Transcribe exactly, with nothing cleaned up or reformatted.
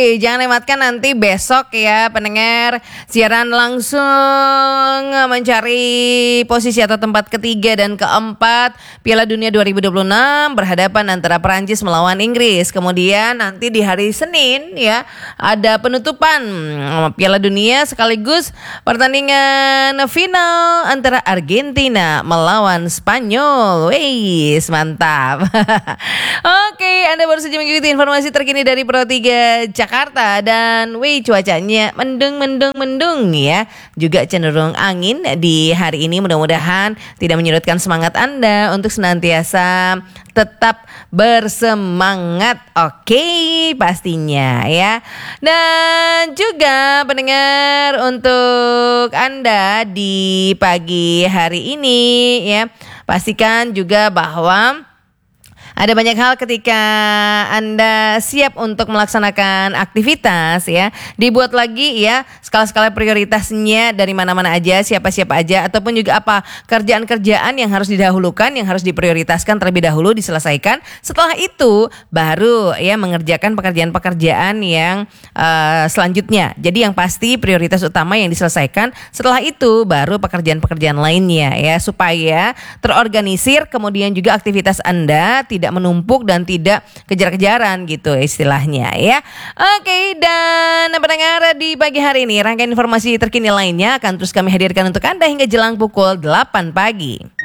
jangan lewatkan nanti besok ya pendengar, siaran langsung mencari posisi atau tempat ketiga dan keempat Piala Dunia dua ribu dua puluh enam berhadapan antara Perancis melawan Inggris. Kemudian nanti di hari Senin ya ada penutupan Piala Dunia sekaligus pertandingan final antara Argentina melawan Spanyol. Weis, mantap. Oke, Anda baru saja mengikuti informasi terkini dari Pro tiga Jakarta dan wih cuacanya mendung mendung mendung ya. Juga cenderung angin di hari ini, mudah-mudahan tidak menyurutkan semangat Anda untuk senantiasa tetap bersemangat. Oke, pastinya ya. Dan juga pendengar, untuk Anda di pagi hari ini ya, pastikan juga bahwa ada banyak hal ketika Anda siap untuk melaksanakan aktivitas ya. Dibuat lagi ya skala-skala prioritasnya dari mana-mana aja, siapa-siapa aja, ataupun juga apa kerjaan-kerjaan yang harus didahulukan, yang harus diprioritaskan terlebih dahulu diselesaikan. Setelah itu baru ya mengerjakan pekerjaan-pekerjaan yang uh, selanjutnya. Jadi yang pasti prioritas utama yang diselesaikan. Setelah itu baru pekerjaan-pekerjaan lainnya ya, supaya terorganisir, kemudian juga aktivitas Anda tidak menumpuk dan tidak kejar-kejaran gitu istilahnya ya. Oke, dan pendengar, di pagi hari ini rangkaian informasi terkini lainnya akan terus kami hadirkan untuk Anda hingga jelang pukul delapan pagi.